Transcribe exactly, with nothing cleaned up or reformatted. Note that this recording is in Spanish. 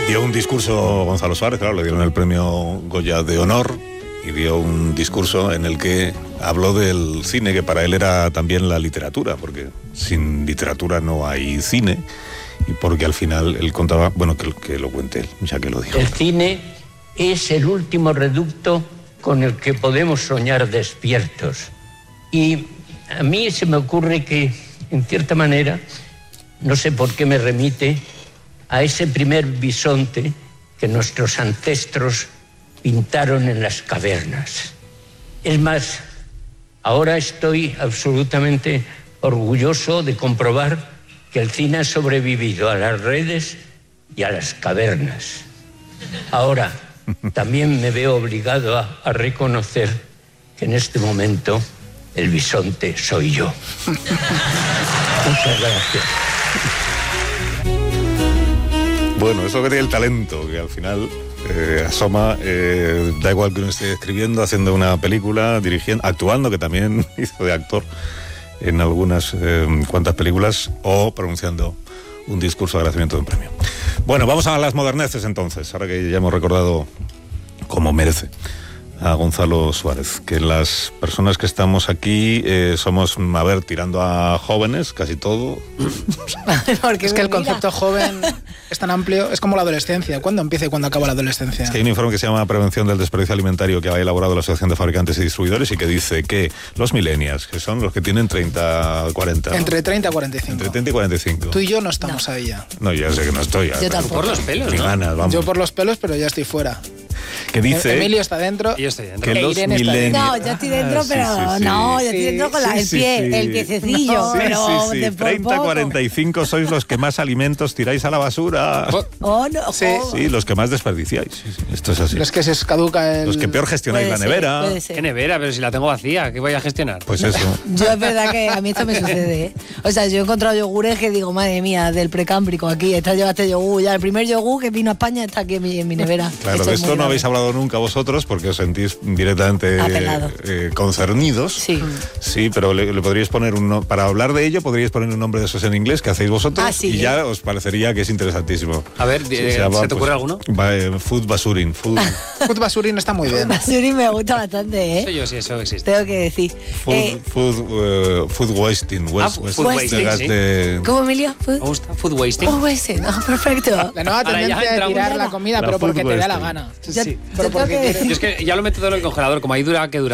Dio un discurso Gonzalo Suárez, claro, le dieron el premio Goya de honor y dio un discurso en el que habló del cine, que para él era también la literatura, porque sin literatura no hay cine, y porque al final él contaba, bueno, que, que lo cuente él, ya que lo dijo. El cine es el último reducto con el que podemos soñar despiertos. Y a mí se me ocurre que, en cierta manera, no sé por qué me remite a ese primer bisonte que nuestros ancestros pintaron en las cavernas. Es más, ahora estoy absolutamente orgulloso de comprobar que el cine ha sobrevivido a las redes y a las cavernas. Ahora, también me veo obligado a, a reconocer que en este momento el bisonte soy yo. Muchas gracias. Bueno, eso que tiene el talento, que al final eh, asoma, eh, da igual que uno esté escribiendo, haciendo una película, dirigiendo, actuando, que también hizo de actor en algunas eh, cuantas películas, o pronunciando un discurso de agradecimiento de un premio. Bueno, vamos a las moderneces entonces, ahora que ya hemos recordado como merece a Gonzalo Suárez, que las personas que estamos aquí eh, somos, a ver, tirando a jóvenes, casi todo. Porque es que el concepto joven es tan amplio, es como la adolescencia. ¿Cuándo empieza y cuándo acaba la adolescencia? Es que hay un informe que se llama Prevención del Desperdicio Alimentario que ha elaborado la Asociación de Fabricantes y Distribuidores y que dice que los millennials, que son los que tienen treinta, cuarenta... Entre treinta y cuarenta y cinco. Entre treinta y cuarenta y cinco. Tú y yo no estamos no. ahí ya. No, ya sé que no estoy. Yo tampoco. Por los pelos, ¿no? Ganas, vamos. Yo por los pelos, pero ya estoy fuera. Que dice... Emilio está dentro. Yo estoy dentro. Que los millennials... No, yo estoy dentro, ah, pero sí, sí, sí. no, yo estoy Sí, dentro con la, sí, el sí, pie, sí. el piececillo, No, pero sí, sí, de sí. por treinta, poco. cuarenta y cinco sois los que más alimentos tiráis a la basura. Oh, no, Sí. oh. Sí, los que más desperdiciáis. Sí, sí, esto es así. Los que se os caduca el... Los que peor gestionáis Puede la ser, nevera. puede ser. ¿Qué nevera? Pero si la tengo vacía, ¿qué voy a gestionar? Pues eso. Yo es verdad que a mí esto me sucede, ¿eh? O sea, yo he encontrado yogures que digo, madre mía, del precámbrico aquí, esta lleva este yogur, ya el primer yogur que vino a España está aquí en mi, en mi nevera. Claro, Eso de es esto muy no grave. habéis hablado nunca vosotros porque os sentís directamente Apelado. eh, concernidos. Sí. Sí, pero le, le podríais poner un... no- Para hablar de ello, podríais poner un nombre de esos en inglés que hacéis vosotros Ah, sí, y ¿eh? ya os parecería que es interesantísimo. A ver, Sí, eh, ¿se, llama, te pues, ocurre alguno? va, eh, food basurin. Food, Food Basurin está muy bien. Basuri me gusta bastante, Eso ¿eh? yo sí, eso existe. Tengo que decir. food, Eh, food, eh, food wasting. West, Ah, west- food de wasting, gas sí. de- ¿Cómo, Emilio? Me gusta. Food wasting. Oh, ese, no, perfecto. La nueva Ahora ya tendencia de entramos- tirar la comida, La pero porque food te da la wasting. gana. Yo, Sí. yo Pero tengo porque que quieres- Yo decir es que ya lo meto todo en el congelador, como ahí dura, que dura.